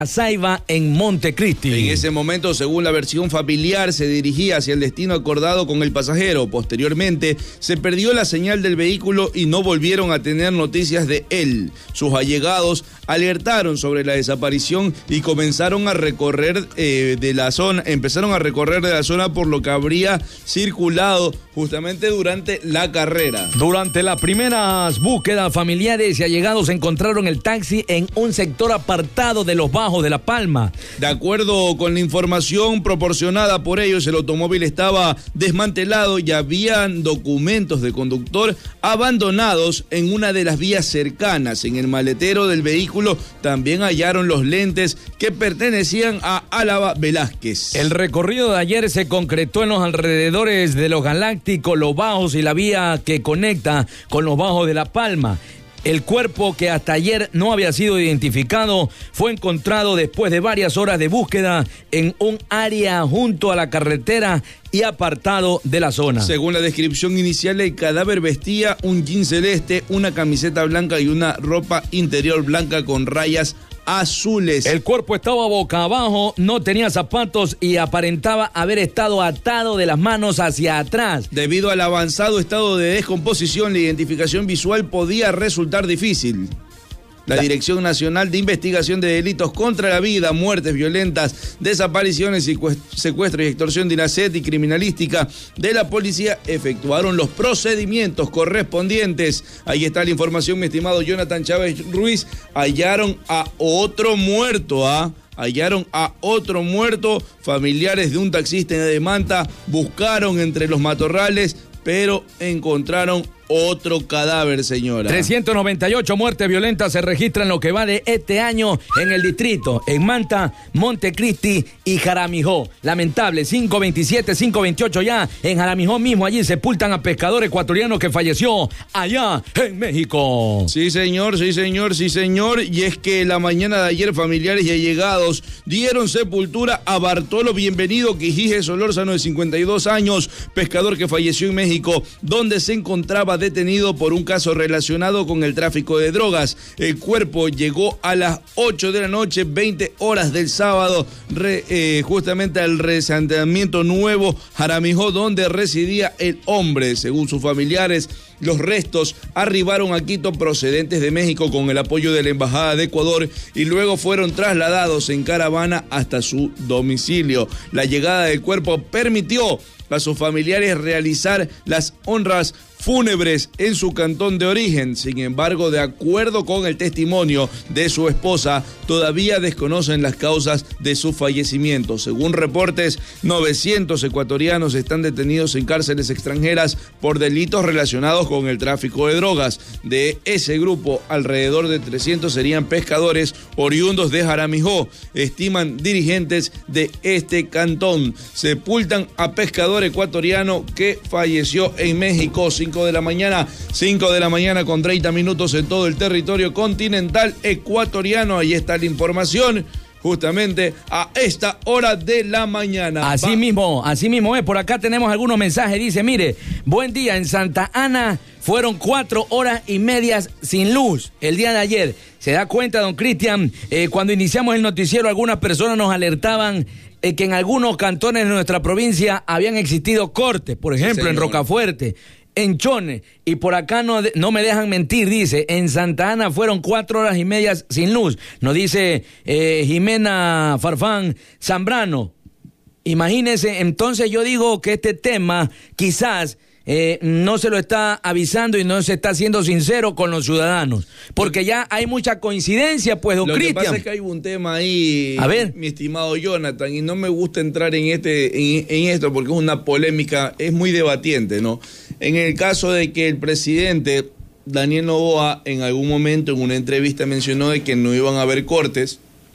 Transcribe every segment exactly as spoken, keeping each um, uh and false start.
Saiba en Montecristi. En ese momento, según la versión familiar, se dirigía hacia el destino acordado con el pasajero. Posteriormente, se perdió la señal del vehículo y no volvieron a tener noticias de él. Sus allegados alertaron sobre la desaparición y comenzaron a recorrer eh, de la zona, empezaron a recorrer de la zona por lo que habría circulado justamente durante la carrera. Durante las primeras búsquedas, familiares y allegados encontraron el taxi en un sector apartado de Los Bajos de La Palma. De acuerdo con la información proporcionada por ellos, el automóvil estaba desmantelado y habían documentos de conductor abandonados en una de las vías cercanas. En el maletero del vehículo también hallaron los lentes que pertenecían a Álava Velázquez. El recorrido de ayer se concretó en los alrededores de Los Galácticos, Los Bajos y la vía que conecta con Los Bajos de La Palma. El cuerpo, que hasta ayer no había sido identificado, fue encontrado después de varias horas de búsqueda en un área junto a la carretera y apartado de la zona. Según la descripción inicial, el cadáver vestía un jean celeste, una camiseta blanca y una ropa interior blanca con rayas azules. El cuerpo estaba boca abajo, no tenía zapatos y aparentaba haber estado atado de las manos hacia atrás. Debido al avanzado estado de descomposición, la identificación visual podía resultar difícil. La Dirección Nacional de Investigación de Delitos contra la Vida, Muertes Violentas, Desapariciones, Secuestro y Extorsión de INACET y Criminalística de la Policía efectuaron los procedimientos correspondientes. Ahí está la información, mi estimado Jonathan Chávez Ruiz. Hallaron a otro muerto, ¿ah? ¿eh? Hallaron a otro muerto. Familiares de un taxista de Manta buscaron entre los matorrales, pero encontraron otro cadáver, señora. trescientas noventa y ocho muertes violentas se registran en lo que va de este año en el distrito, en Manta, Montecristi y Jaramijó. Lamentable, cinco veintisiete, cinco veintiocho ya en Jaramijó mismo. Allí sepultan a pescador ecuatoriano que falleció allá en México. Sí, señor, sí, señor, sí, señor. Y es que la mañana de ayer, familiares y allegados dieron sepultura a Bartolo Bienvenido Quijije Solórzano, de cincuenta y dos años, pescador que falleció en México, donde se encontraba detenido por un caso relacionado con el tráfico de drogas. El cuerpo llegó a las ocho de la noche, veinte horas del sábado, re, eh, justamente al asentamiento nuevo Jaramijó, donde residía el hombre. Según sus familiares, los restos arribaron a Quito procedentes de México con el apoyo de la Embajada de Ecuador y luego fueron trasladados en caravana hasta su domicilio. La llegada del cuerpo permitió a sus familiares realizar las honras fúnebres en su cantón de origen. Sin embargo, de acuerdo con el testimonio de su esposa, todavía desconocen las causas de su fallecimiento. Según reportes, novecientos ecuatorianos están detenidos en cárceles extranjeras por delitos relacionados con el tráfico de drogas. De ese grupo, alrededor de trescientos serían pescadores oriundos de Jaramijó, estiman dirigentes de este cantón. Sepultan a pescador ecuatoriano que falleció en México. cinco de la mañana, cinco de la mañana con treinta minutos en todo el territorio continental ecuatoriano. Ahí está la información justamente a esta hora de la mañana. Así Va. mismo, así mismo es. Por acá tenemos algunos mensajes. Dice, mire, buen día, en Santa Ana fueron cuatro horas y medias sin luz el día de ayer. Se da cuenta, don Cristian, eh, cuando iniciamos el noticiero, algunas personas nos alertaban eh, que en algunos cantones de nuestra provincia habían existido cortes, por ejemplo, sí, en Rocafuerte, en Chone, y por acá no, no me dejan mentir, dice, en Santa Ana fueron cuatro horas y medias sin luz. Nos dice eh, Jimena Farfán Zambrano. Imagínense, entonces yo digo que este tema quizás eh, no se lo está avisando y no se está siendo sincero con los ciudadanos, porque ya hay mucha coincidencia, pues, don Cristian. Lo que pasa es que hay un tema ahí, a ver, mi estimado Jonathan, y no me gusta entrar en este en, en esto porque es una polémica, es muy debatiente, ¿no? En el caso de que el presidente Daniel Noboa en algún momento en una entrevista mencionó de que no iban a haber cortes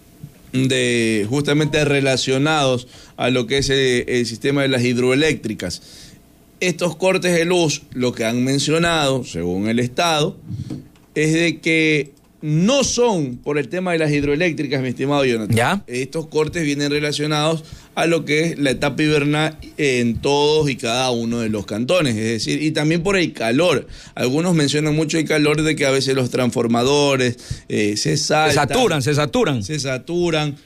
de justamente relacionados a lo que es el, el sistema de las hidroeléctricas. Estos cortes de luz, lo que han mencionado, según el Estado, es de que no son por el tema de las hidroeléctricas, mi estimado Jonathan. ¿Ya? Estos cortes vienen relacionados a lo que es la etapa invernal en todos y cada uno de los cantones, es decir, y también por el calor. Algunos mencionan mucho el calor de que a veces los transformadores eh, se saltan. Se saturan, se saturan. Se saturan.